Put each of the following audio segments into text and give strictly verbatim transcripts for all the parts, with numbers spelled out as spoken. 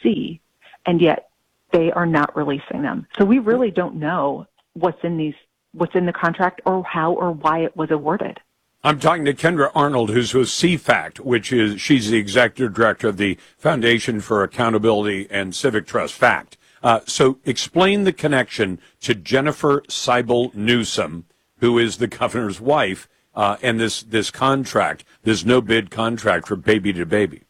see, and yet they are not releasing them. So we really don't know what's in these, what's in the contract or how or why it was awarded. I'm talking to Kendra Arnold, who's with C FACT, which is, she's the executive director of the Foundation for Accountability and Civic Trust, FACT. Uh, so explain the connection to Jennifer Seibel Newsom, who is the governor's wife, uh, and this, this contract, this no-bid contract for baby to baby.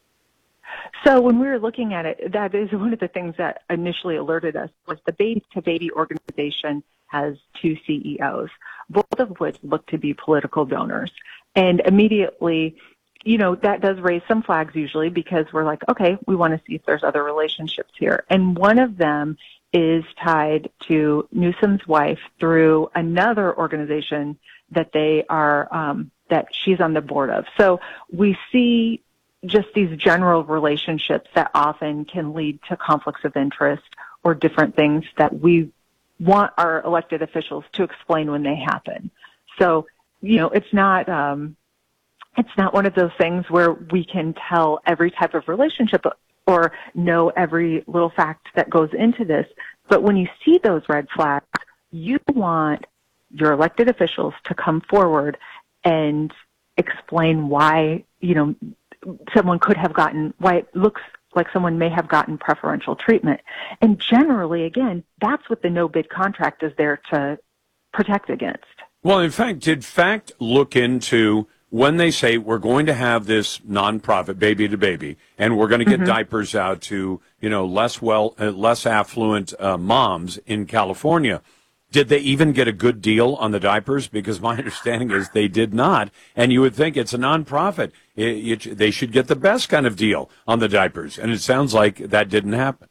So when we were looking at it, that is one of the things that initially alerted us was the Baby to Baby organization has two C E Os, both of which look to be political donors. And immediately, you know, that does raise some flags usually because we're like, okay, we want to see if there's other relationships here. And one of them is tied to Newsom's wife through another organization that they are, um, that she's on the board of. So we see just these general relationships that often can lead to conflicts of interest or different things that we want our elected officials to explain when they happen. So, you know, it's not, um, it's not one of those things where we can tell every type of relationship or know every little fact that goes into this. But when you see those red flags, you want your elected officials to come forward and explain why, you know, someone could have gotten, why it looks like someone may have gotten preferential treatment. And generally, again, that's what the no-bid contract is there to protect against. Well, in fact, did FACT look into when they say we're going to have this nonprofit baby to baby and we're going to get mm-hmm. diapers out to, you know, less well, uh, less affluent uh, moms in California, did they even get a good deal on the diapers? Because my understanding is they did not. And you would think it's a nonprofit. It, it, they should get the best kind of deal on the diapers. And it sounds like that didn't happen.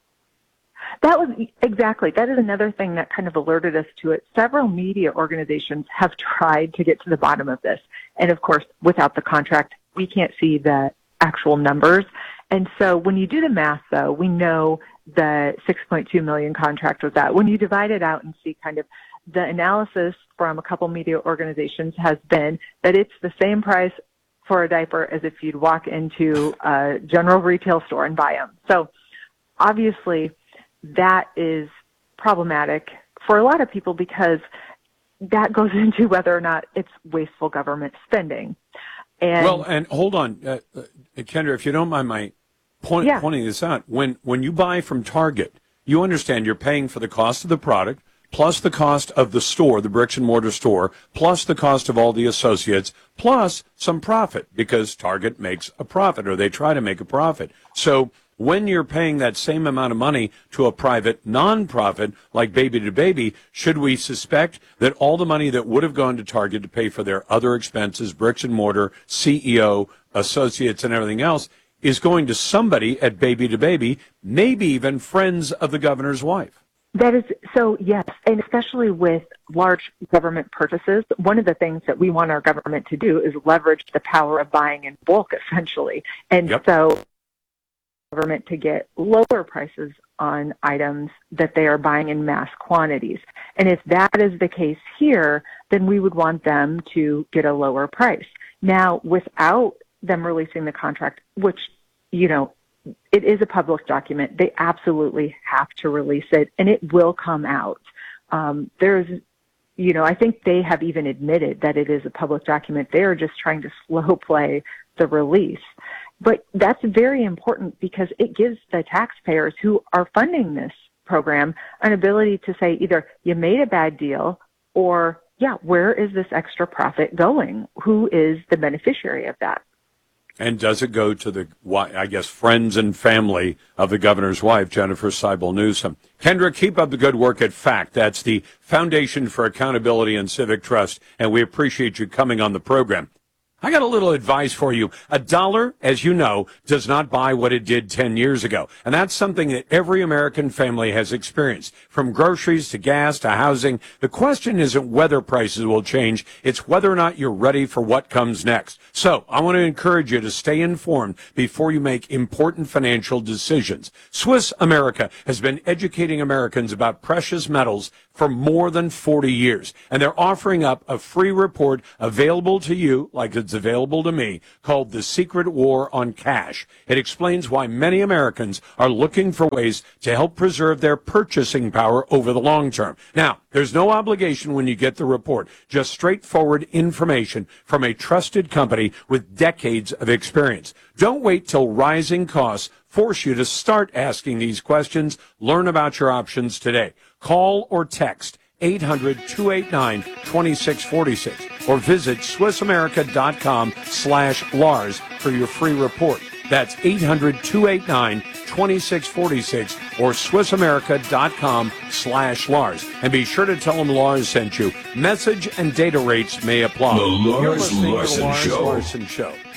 That was exactly. That is another thing that kind of alerted us to it. Several media organizations have tried to get to the bottom of this. And of course, without the contract, we can't see the actual numbers. And so when you do the math, though, we know the six point two million contract was that. When you divide it out and see kind of the analysis from a couple media organizations has been that it's the same price for a diaper as if you'd walk into a general retail store and buy them. So obviously that is problematic for a lot of people because that goes into whether or not it's wasteful government spending. And well, and hold on, uh, uh, Kendra, if you don't mind my point, yeah. pointing this out, when, when you buy from Target, you understand you're paying for the cost of the product, plus the cost of the store, the bricks and mortar store, plus the cost of all the associates, plus some profit, because Target makes a profit, or they try to make a profit. So when you're paying that same amount of money to a private nonprofit like Baby to Baby, should we suspect that all the money that would have gone to Target to pay for their other expenses, bricks and mortar, C E O, associates, and everything else, is going to somebody at Baby to Baby, maybe even friends of the governor's wife? That is, so yes, and especially with large government purchases, one of the things that we want our government to do is leverage the power of buying in bulk, essentially. And yep. so government to get lower prices on items that they are buying in mass quantities. And if that is the case here, then we would want them to get a lower price. Now, without them releasing the contract, which, you know, it is a public document, they absolutely have to release it, and it will come out. Um, there's, you know, I think they have even admitted that it is a public document. They are just trying to slow play the release. But that's very important because it gives the taxpayers who are funding this program an ability to say either you made a bad deal or, yeah, where is this extra profit going? Who is the beneficiary of that? And does it go to the, I guess, friends and family of the governor's wife, Jennifer Seibel Newsom? Kendra, keep up the good work at FACT. That's the Foundation for Accountability and Civic Trust, and we appreciate you coming on the program. I got a little advice for you. A dollar, as you know, does not buy what it did ten years ago. And that's something that every American family has experienced. From groceries to gas to housing, the question isn't whether prices will change, it's whether or not you're ready for what comes next. So I want to encourage you to stay informed before you make important financial decisions. Swiss America has been educating Americans about precious metals for more than forty years. And they're offering up a free report available to you, like a methods available to me called The Secret War on Cash. It explains why many Americans are looking for ways to help preserve their purchasing power over the long term. Now, there's no obligation when you get the report, just straightforward information from a trusted company with decades of experience. Don't wait till rising costs force you to start asking these questions. Learn about your options today. Call or text eight hundred, two eight nine, two six four six or visit SwissAmerica.com slash Lars for your free report. That's eight hundred, two eight nine, two six four six or SwissAmerica.com slash Lars. And be sure to tell them Lars sent you. Message and data rates may apply. The Lars You're listening Larson to the Lars Show. Larson Show.